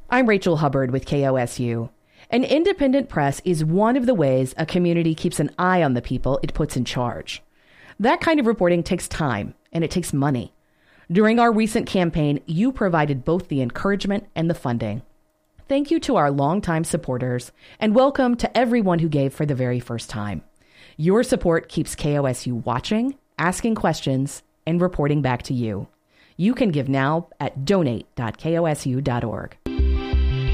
I'm Rachel Hubbard with KOSU. An independent press is one of the ways a community keeps an eye on the people it puts in charge. That kind of reporting takes time, and it takes money. During our recent campaign, you provided both the encouragement and the funding. Thank you to our longtime supporters, and welcome to everyone who gave for the very first time. Your support keeps KOSU watching, asking questions, and reporting back to you. You can give now at donate.kosu.org.